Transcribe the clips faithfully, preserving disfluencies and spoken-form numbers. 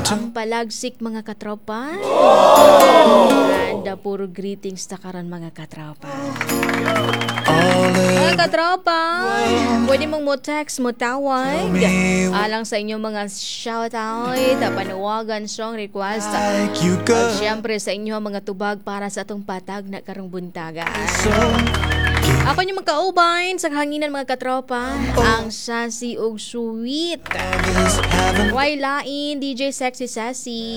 Ang palagsik mga katropa. And uh, puro greetings ta karon mga katropa. Mga katropa, pwede mong mo text, mo tawag alang sa inyong mga shoutout, panawagan, song request, at syempre sa inyong mga tubag para sa atong patag na karong buntagan. Ako yung magkaubayn sa hanginan mga katropa, ang Sassy og Sweet. Why lain, D J Sexy Sassy.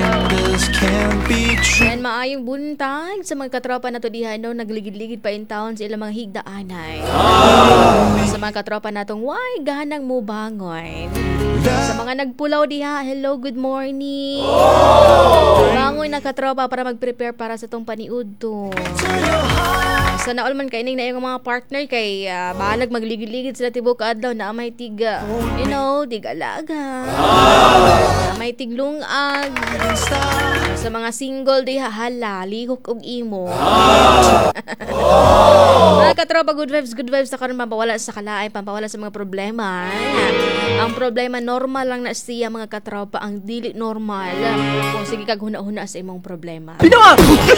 Yan maayong buntag sa mga katropa na to diha no, nagligid-ligid pa in town sa ilang mga higdaanay. Sa mga katropa natong why ganang mo bangon. Sa mga nagpulaw diha, hello, good morning. Bangon na katropa para mag-prepare para sa tong paniud to. Sa naol man kay ning na yung mga partner kay uh, balag magligid-ligid sila tibok adlaw na may tiga, you know, tigalaga. Na may tiglungag. Sa mga single diha, hala, lihok og imo. Mga katropa, good vibes, good vibes sa karon, pampawala sa kalaay, pampawala sa mga problema. Ang problema normal lang na siya mga katropa, ang dili normal kung sige kag huna-huna sa imong problema. Pinawa!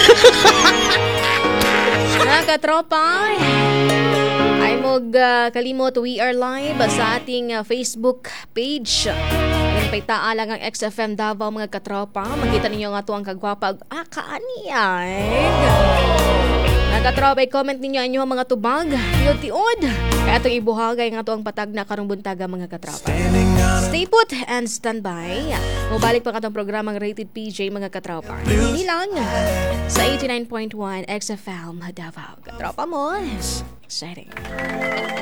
Mga katropa, ay mog uh, kalimot, we are live sa ating uh, Facebook page. Ayan pa'y taa lang ang X F M Davao mga katropa. Makita ninyo nga ito ang kagwapa. Ah, kaaniyay. Mga katropa, i-comment ninyo ang inyong mga tubag. Tiod-tiod. Kaya itong ibuhagay nga ito ang patag na karong buntaga mga katropa. Stay put and stand by. Mubalik pa katong programang Rated P J mga katropa. Hindi lang sa eighty-nine point one X F M Davao. Katropa mo, exciting.